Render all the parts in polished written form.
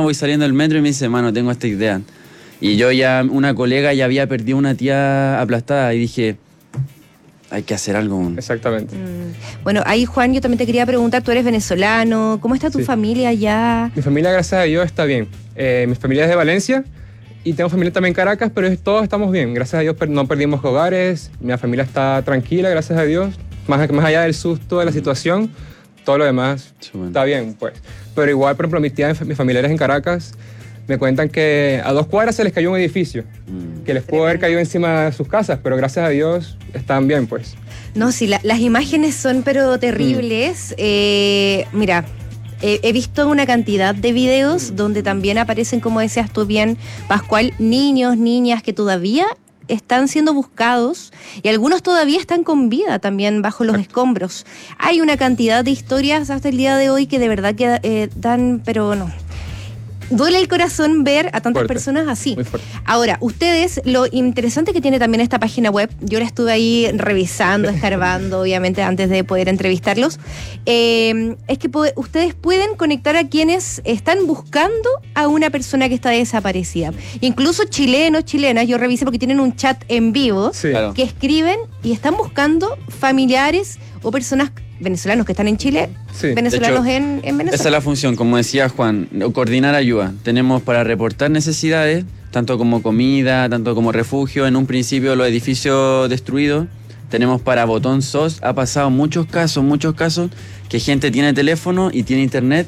voy saliendo del metro y me dice, mano, tengo esta idea. Y yo ya, una colega ya había perdido una tía aplastada y dije, hay que hacer algo. Exactamente. Bueno, ahí Juan, yo también te quería preguntar, tú eres venezolano, ¿cómo está tu familia allá? Mi familia, gracias a Dios, está bien. Mi familia es de Valencia y tengo familia también en Caracas, pero todos estamos bien. Gracias a Dios no perdimos hogares, mi familia está tranquila, gracias a Dios. Más allá del susto de la situación, todo lo demás está bien, pues. Pero igual, por ejemplo, mis familiares en Caracas me cuentan que a 2 cuadras se les cayó un edificio, que les pudo haber caído encima de sus casas, pero gracias a Dios están bien, pues. No, sí, las imágenes son pero terribles. Mira, he visto una cantidad de videos donde también aparecen, como decías tú bien, Pascual, niños, niñas que todavía están siendo buscados y algunos todavía están con vida también bajo los escombros. Hay una cantidad de historias hasta el día de hoy que de verdad que dan, pero no. Duele el corazón ver a tantas personas así. Ahora, ustedes, lo interesante que tiene también esta página web, yo la estuve ahí revisando, escarbando, obviamente, antes de poder entrevistarlos, es que ustedes pueden conectar a quienes están buscando a una persona que está desaparecida. Incluso chilenos, chilenas, yo revisé porque tienen un chat en vivo, que escriben y están buscando familiares o personas venezolanos que están en Chile, venezolanos de hecho, en Venezuela. Esa es la función, como decía Juan, coordinar ayuda. Tenemos para reportar necesidades, tanto como comida, tanto como refugio. En un principio los edificios destruidos. Tenemos para botón SOS. Ha pasado muchos casos, que gente tiene teléfono y tiene internet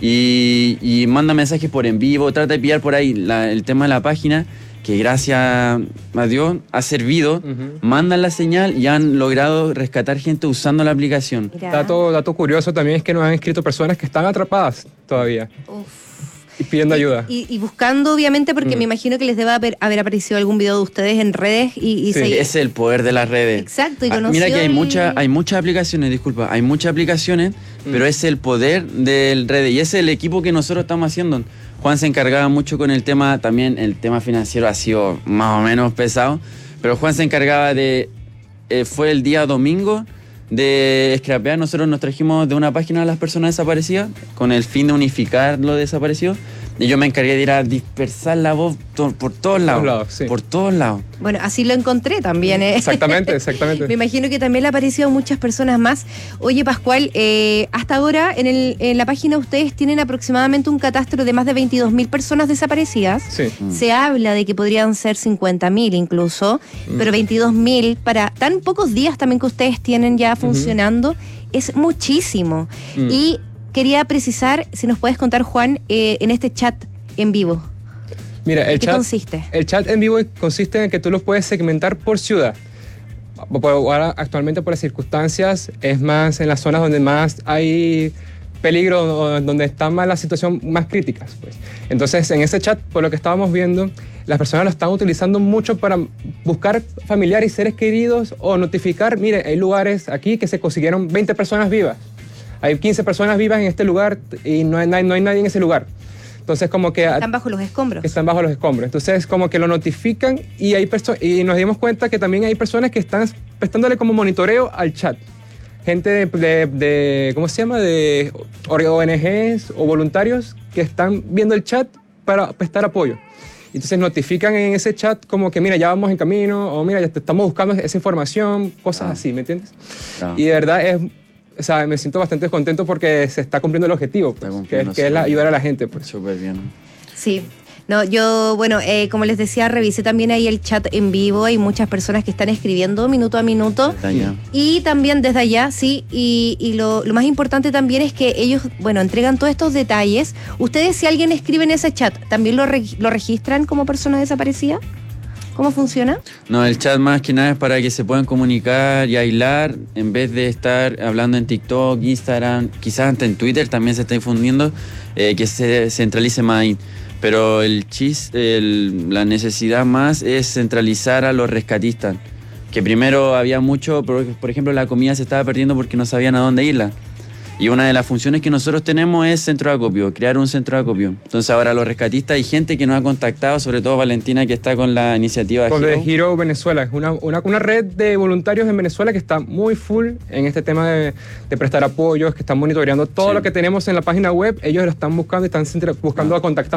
y manda mensajes por en vivo, trata de pillar por ahí el tema de la página, que gracias a Dios ha servido, mandan la señal y han logrado rescatar gente usando la aplicación. Dato curioso también es que nos han escrito personas que están atrapadas todavía. Y pidiendo ayuda. Y buscando, obviamente, porque me imagino que les debe haber aparecido algún video de ustedes en redes. Ese es el poder de las redes. Exacto. Y conoció mira que hay muchas aplicaciones, pero es el poder del redes. Y ese es el equipo que nosotros estamos haciendo. Juan se encargaba mucho con el tema, también el tema financiero ha sido más o menos pesado, pero Juan se encargaba fue el día domingo de scrapear. Nosotros nos trajimos de una página a las personas desaparecidas con el fin de unificar lo desaparecido. Y yo me encargué de ir a dispersar la voz por todos lados. Por todos lados. Bueno, así lo encontré también. Exactamente. Me imagino que también le ha aparecido a muchas personas más. Oye, Pascual, hasta ahora en la página ustedes tienen aproximadamente un catastro de más de 22.000 personas desaparecidas. Sí. Se habla de que podrían ser 50.000 incluso, pero 22.000 para tan pocos días también que ustedes tienen ya funcionando es muchísimo. Y quería precisar, si nos puedes contar, Juan, en este chat en vivo. Mira, ¿Qué consiste? El chat en vivo consiste en que tú lo puedes segmentar por ciudad. Ahora, actualmente, por las circunstancias, es más en las zonas donde más hay peligro, donde está más la situación más crítica, pues. Entonces, en ese chat, por lo que estábamos viendo, las personas lo están utilizando mucho para buscar familiares y seres queridos o notificar, mire, hay lugares aquí que se consiguieron 20 personas vivas. Hay 15 personas vivas en este lugar y no hay nadie en ese lugar. Entonces, como que... Están bajo los escombros. Están bajo los escombros. Entonces, como que lo notifican y nos dimos cuenta que también hay personas que están prestándole como monitoreo al chat. Gente de ¿cómo se llama? De ONGs o voluntarios que están viendo el chat para prestar apoyo. Entonces notifican en ese chat como que, mira, ya vamos en camino, o mira, ya te estamos buscando esa información, cosas así, ¿me entiendes? Y de verdad o sea, me siento bastante contento porque se está cumpliendo el objetivo, pues, que es ayudar a la gente. Pues. Súper bien. Sí. No, yo, bueno, como les decía, revisé también ahí el chat en vivo. Hay muchas personas que están escribiendo minuto a minuto. Y también desde allá, sí. Y lo más importante también es que ellos, bueno, entregan todos estos detalles. Ustedes, si alguien escribe en ese chat, ¿también lo registran como persona desaparecida? ¿Cómo funciona? No, el chat más que nada es para que se puedan comunicar y aislar en vez de estar hablando en TikTok, Instagram, quizás hasta en Twitter también se está difundiendo, que se centralice más ahí. Pero la necesidad más es centralizar a los rescatistas. Que primero había mucho, por ejemplo, la comida se estaba perdiendo porque no sabían a dónde irla. Y una de las funciones que nosotros tenemos es centro de acopio, crear un centro de acopio. Entonces ahora los rescatistas y gente que nos ha contactado, sobre todo Valentina, que está con la iniciativa de Hero Venezuela. Es una red de voluntarios en Venezuela que está muy full en este tema de prestar apoyos, que están monitoreando todo lo que tenemos en la página web. Ellos lo están buscando y están buscando a contactar